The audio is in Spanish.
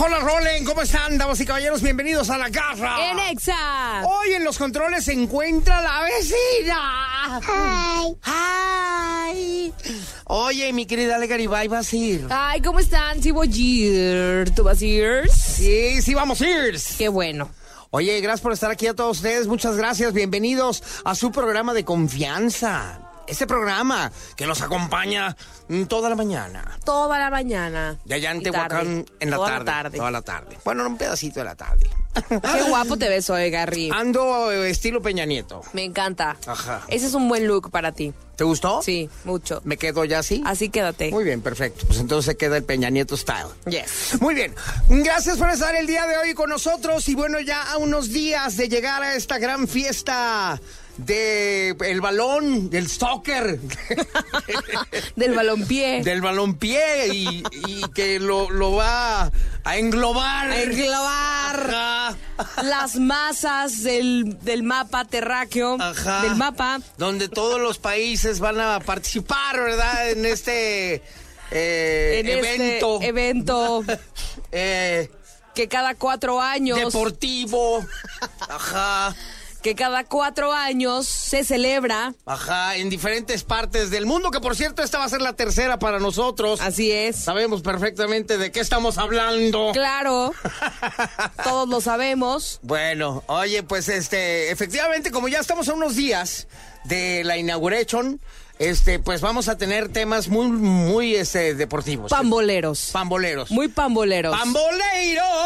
Hola, Rolen, ¿cómo están, damas y caballeros? Bienvenidos a la garra. En Exa. Hoy en los controles se encuentra la vecina. Hi. Hi. Oye, mi querida Ale Garibay, ¿vas a ir? Ay, ¿cómo están? Sí voy a ir. ¿Tú vas a ir? Sí, vamos a ir. Qué bueno. Oye, gracias por estar aquí a todos ustedes. Muchas gracias. Bienvenidos a su programa de confianza. Este programa que nos acompaña toda la mañana. Toda la mañana. De allá en Y Tehuacán, tarde. en la Toda tarde. Toda la tarde. Bueno, un pedacito de la tarde. Qué guapo te ves hoy, Garry. Ando estilo Peña Nieto. Me encanta. Ajá. Ese es un buen look para ti. ¿Te gustó? Sí, mucho. ¿Me quedo ya así? Así quédate. Muy bien, perfecto. Pues entonces se queda el Peña Nieto style. Yes. Muy bien. Gracias por estar el día de hoy con nosotros. Y bueno, ya a unos días de llegar a esta gran fiesta del balón, del soccer. Del balompié. Del balompié y que lo va a englobar. A englobar. Ajá. Las masas del mapa terráqueo. Ajá. Del mapa. Donde todos los países van a participar, ¿verdad? En este evento. Este evento que cada 4 años. Deportivo. Ajá. Que cada 4 años se celebra. Ajá, en diferentes partes del mundo, que por cierto esta va a ser la tercera para nosotros. Así es. Sabemos perfectamente de qué estamos hablando. Claro. Todos lo sabemos. Bueno, oye, pues efectivamente, como ya estamos a unos días de la inauguration, pues vamos a tener temas muy deportivos. Pamboleros. Pamboleros. Muy pamboleros. ¡Pamboleros!